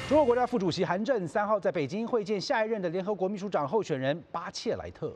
中国国家副主席韩正3号在北京会见下一任的联合国秘书长候选人巴切莱特。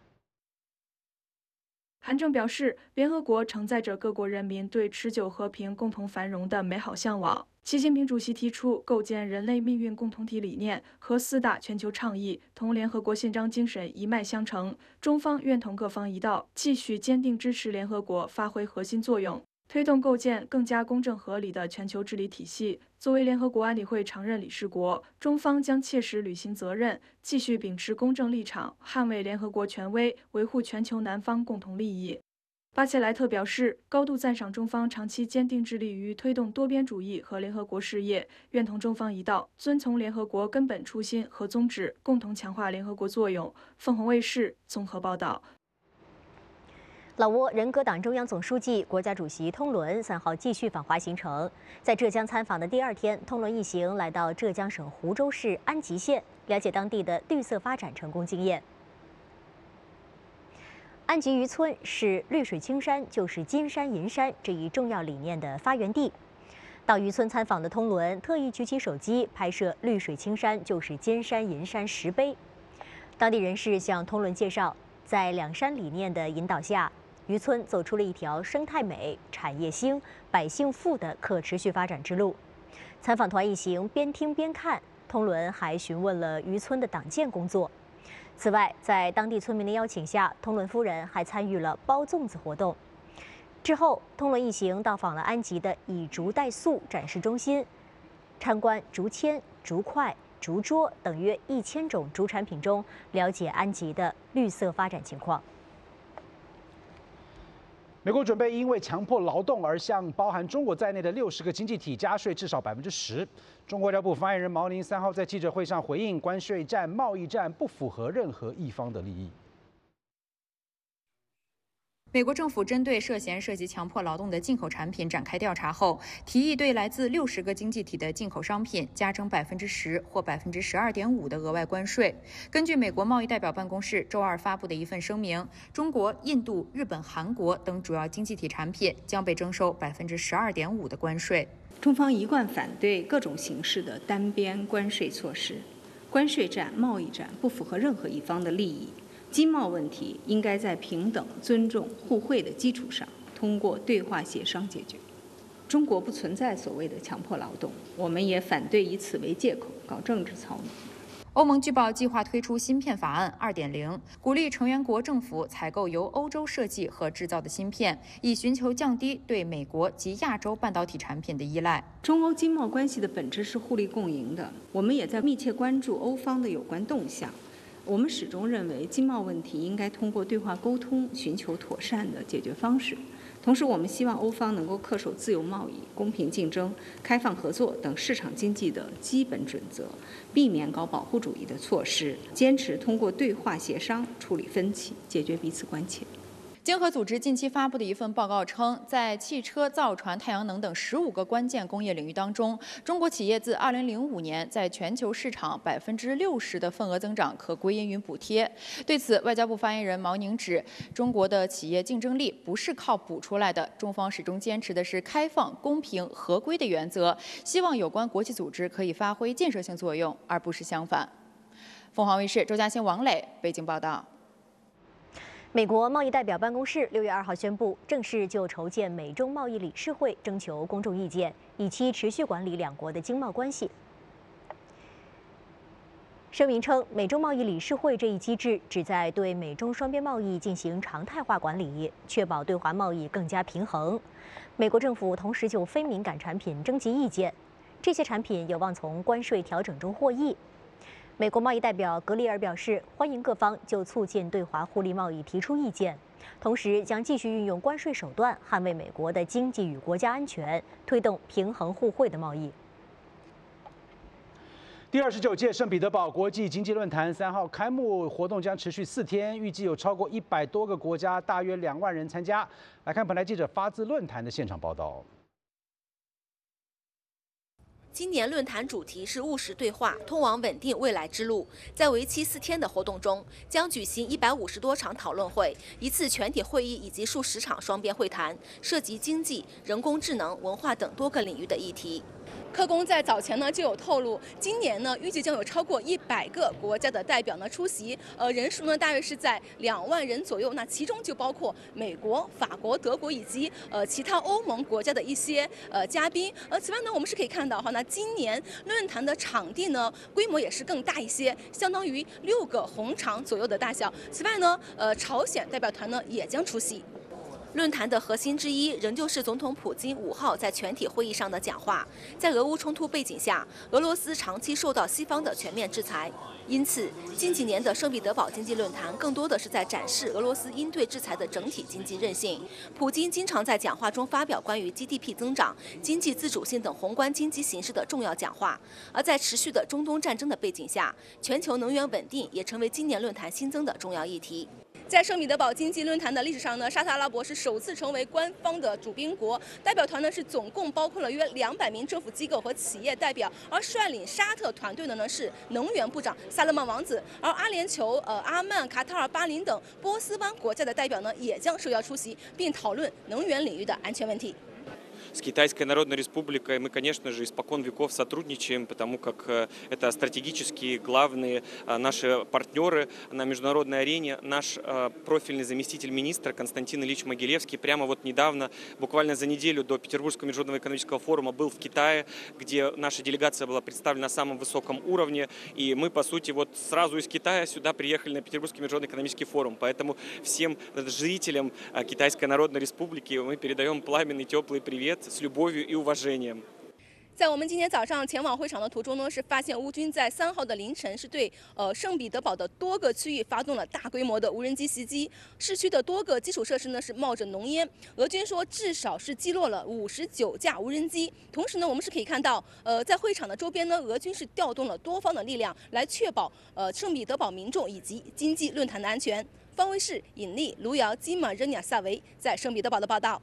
韩正表示，联合国承载着各国人民对持久和平、共同繁荣的美好向往。习近平主席提出构建人类命运共同体理念和4大全球倡议，同联合国宪章精神一脉相承。中方愿同各方一道，继续坚定支持联合国发挥核心作用，推动构建更加公正合理的全球治理体系。作为联合国安理会常任理事国，中方将切实履行责任，继续秉持公正立场，捍卫联合国权威，维护全球南方共同利益。巴切莱特表示，高度赞赏中方长期坚定致力于推动多边主义和联合国事业，愿同中方一道，遵从联合国根本初心和宗旨，共同强化联合国作用。凤凰卫视综合报道。 老挝人格党中央总书记、国家主席通伦3号继续访华行程，在浙江参访的第2天，通伦一行来到浙江省湖州市安吉县，了解当地的绿色发展成功经验。安吉渔村是绿水青山就是金山银山这一重要理念的发源地。到渔村参访的通伦特意举起手机拍摄“绿水青山就是金山银山”石碑。当地人士向通伦介绍，在2山理念的引导下，渔村走出了一条生态美、产业兴、百姓富的可持续发展之路。参访团一行边听边看，通伦还询问了渔村的党建工作。此外，在当地村民的邀请下，通伦夫人还参与了包粽子活动。之后，通伦一行到访了安吉的以竹代塑展示中心，参观竹签、竹筷、竹桌等约1000种竹产品中，了解安吉的绿色发展情况。 美国准备因为强迫劳动而向包含中国在内的60个经济体加税至少10%。中国外交部发言人毛宁3号在记者会上回应，关税战、贸易战不符合任何一方的利益。 美国政府针对涉嫌涉及强迫劳动的进口产品展开调查后，提议对来自60个经济体的进口商品加征10%或12.5%的额外关税。根据美国贸易代表办公室周二发布的一份声明，中国、印度、日本、韩国等主要经济体产品将被征收12.5%的关税。 中方一贯反对各种形式的单边关税措施，关税战、贸易战不符合任何一方的利益。经贸问题应该在平等、尊重、互惠的基础上，通过对话协商解决。中国不存在所谓的强迫劳动，我们也反对以此为借口搞政治操弄。 欧盟据报计划推出芯片法案2.0，鼓励成员国政府采购由欧洲设计和制造的芯片，以寻求降低对美国及亚洲半导体产品的依赖。 中欧经贸关系的本质是互利共赢的，我们也在密切关注欧方的有关动向。我们始终认为，经贸问题应该通过对话沟通寻求妥善的解决方式。同时，我们希望欧方能够恪守自由贸易、公平竞争、开放合作等市场经济的基本准则，避免搞保护主义的措施，坚持通过对话协商处理分歧，解决彼此关切。 经合组织近期发布的一份报告称，在汽车、造船、太阳能等15个关键工业领域当中，中国企业自2005年在全球市场60%的份额增长可归因于补贴。对此，外交部发言人毛宁指，中国的企业竞争力不是靠补出来的，中方始终坚持的是开放、公平、合规的原则，希望有关国际组织可以发挥建设性作用，而不是相反。凤凰卫视周嘉欣、王磊北京报道。 美国贸易代表办公室6月2号宣布，正式就筹建美中贸易理事会征求公众意见，以期持续管理两国的经贸关系。声明称，美中贸易理事会这一机制旨在对美中双边贸易进行常态化管理，确保对华贸易更加平衡。美国政府同时就非敏感产品征集意见，这些产品有望从关税调整中获益。美国贸易代表格里尔表示，欢迎各方就促进对华互利贸易提出意见，同时将继续运用关税手段捍卫美国的经济与国家安全，推动平衡互惠的贸易。 第29届圣彼得堡国际经济论坛3号开幕，活动将持续4天，预计有超过100多个国家，大约2万人参加。来看本台记者发自论坛的现场报道。 今年论坛主题是务实对话，通往稳定未来之路。在为期4天的活动中，将举行150多场讨论会、1次全体会议以及数十场双边会谈，涉及经济、人工智能、文化等多个领域的议题。 科工在早前呢就有透露，今年呢预计将有超过100个国家的代表呢出席，人数呢大约是在2万人左右。那其中就包括美国、法国、德国以及其他欧盟国家的一些嘉宾。此外呢，我们是可以看到哈，那今年论坛的场地呢规模也是更大一些，相当于6个红场左右的大小。此外呢，朝鲜代表团呢也将出席。论坛的核心之一仍旧是总统普京5号在全体会议上的讲话。在俄乌冲突背景下，俄罗斯长期受到西方的全面制裁，因此近几年的圣彼得堡经济论坛更多的是在展示俄罗斯应对制裁的整体经济韧性。普京经常在讲话中发表关于 GDP 增长、经济自主性等宏观经济形势的重要讲话。而在持续的中东战争的背景下，全球能源稳定也成为今年论坛新增的重要议题。在圣彼得堡经济论坛的历史上呢，沙特阿拉伯是首次成为官方的主宾国，代表团呢是总共包括了约200名政府机构和企业代表，而率领沙特团队的呢是能源部长萨勒曼王子，而阿联酋、阿曼、卡塔尔、巴林等波斯湾国家的代表呢也将受邀出席，并讨论能源领域的安全问题。 С Китайской Народной Республикой мы, конечно же, испокон веков сотрудничаем, потому как это стратегические главные наши партнеры на международной арене. Наш профильный заместитель министра Константин Ильич Могилевский прямо вот недавно, буквально за неделю до Петербургского международного экономического форума, был в Китае, где наша делегация была представлена на самом высоком уровне. И мы, по сути, вот сразу из Китая сюда приехали на Петербургский международный экономический форум. Поэтому всем жителям Китайской Народной Республики мы передаем пламенный теплый привет с любовью и уважением. 在我们今天早上前往会场的途中呢，是发现乌军在3号的凌晨是对圣彼得堡的多个区域发动了大规模的无人机袭击，市区的多个基础设施呢是冒着浓烟。俄军说至少是击落了59架无人机。同时呢，我们是可以看到，在会场的周边呢，俄军是调动了多方的力量来确保圣彼得堡民众以及经济论坛的安全。方卫视、尹丽、卢瑶、金马、热尼亚、萨维在圣彼得堡的报道。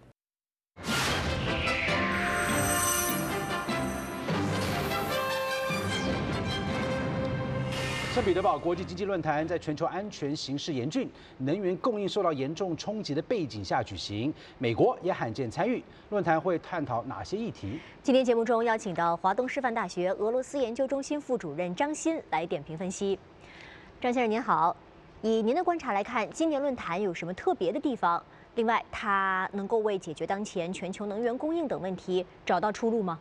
圣彼得堡国际经济论坛在全球安全形势严峻、能源供应受到严重冲击的背景下举行，美国也罕见参与。论坛会探讨哪些议题？ 今天节目中邀请到华东师范大学俄罗斯研究中心副主任张欣来点评分析。张先生您好，以您的观察来看，今年论坛有什么特别的地方？另外，它能够为解决当前全球能源供应等问题找到出路吗？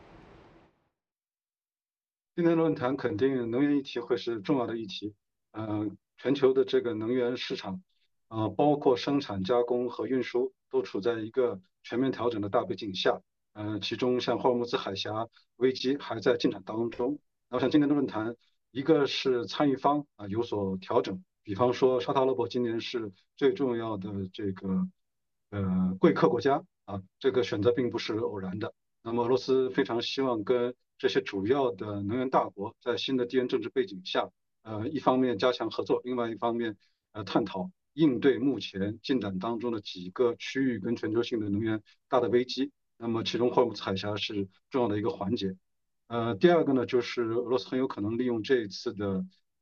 今年论坛肯定能源议题会是重要的议题。全球的这个能源市场，包括生产、加工和运输，都处在一个全面调整的大背景下。其中像霍尔木兹海峡危机还在进展当中。我想今年的论坛，一个是参与方有所调整，比方说沙特阿拉伯今年是最重要的这个贵客国家这个选择并不是偶然的。那么俄罗斯非常希望跟这些主要的能源大国在新的地缘政治背景下，一方面加强合作，另外一方面探讨应对目前进展当中的几个区域跟全球性的能源大的危机。那么其中霍尔木兹海峡是重要的一个环节。第二个呢，就是俄罗斯很有可能利用这一次的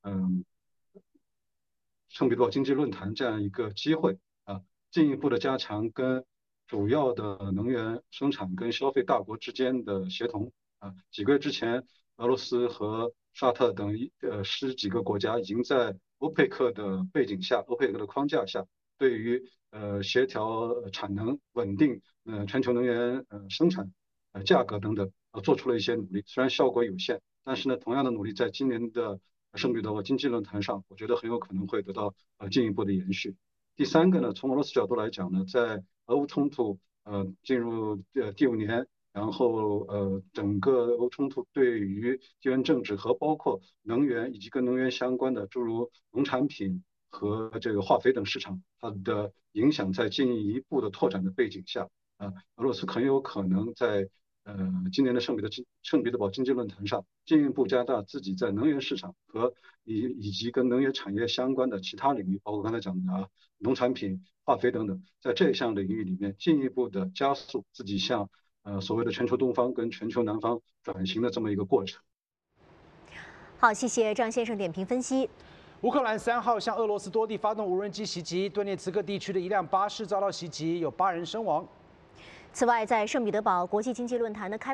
圣彼得堡经济论坛这样一个机会进一步的加强跟主要的能源生产跟消费大国之间的协同。几个月之前，俄罗斯和沙特等10几个国家已经在欧佩克的背景下、欧佩克的框架下，对于协调产能、稳定全球能源生产价格等等做出了一些努力。虽然效果有限，但是呢，同样的努力在今年的圣彼得堡经济论坛上，我觉得很有可能会得到进一步的延续。第三个呢，从俄罗斯角度来讲呢，在俄乌冲突进入第5年。然后整个俄乌冲突对于地缘政治和包括能源以及跟能源相关的诸如农产品和这个化肥等市场，它的影响在进一步的拓展的背景下，俄罗斯很有可能在今年的圣彼得堡经济论坛上进一步加大自己在能源市场和以及跟能源产业相关的其他领域，包括刚才讲的农产品、化肥等等，在这项领域里面进一步的加速自己向所谓的全球东方跟全球南方转型的这么一个过程。 好，谢谢张先生点评分析。 乌克兰3号向俄罗斯多地发动无人机袭击，顿涅茨克地区的一辆巴士遭到袭击，有8人身亡。 此外，在圣彼得堡国际经济论坛的开